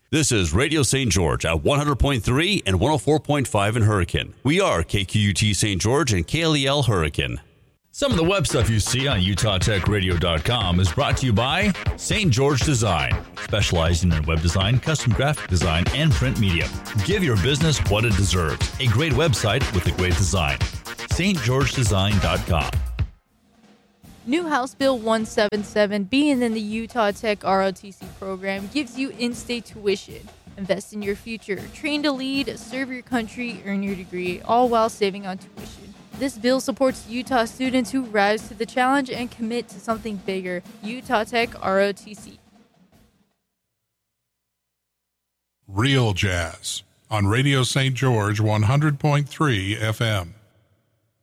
This is Radio St. George at 100.3 and 104.5 in Hurricane. We are KQUT St. George and KLEL Hurricane. Some of the web stuff you see on UtahTechRadio.com is brought to you by St. George Design, specializing in web design, custom graphic design, and print media. Give your business what it deserves. A great website with a great design. stgeorgedesign.com. New House Bill 177, being in the Utah Tech ROTC program, gives you in-state tuition. Invest in your future. Train to lead, serve your country, earn your degree, all while saving on tuition. This bill supports Utah students who rise to the challenge and commit to something bigger. Utah Tech ROTC. Real Jazz on Radio St. George 100.3 FM.